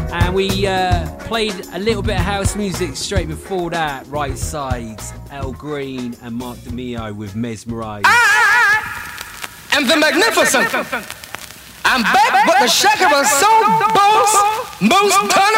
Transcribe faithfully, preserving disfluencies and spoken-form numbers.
And we uh, played a little bit of house music straight before that. Right Sides, El Green and Mark DeMeo with Mesmerise. I am the magnificent. I'm back, but the shaker was so boss, most time.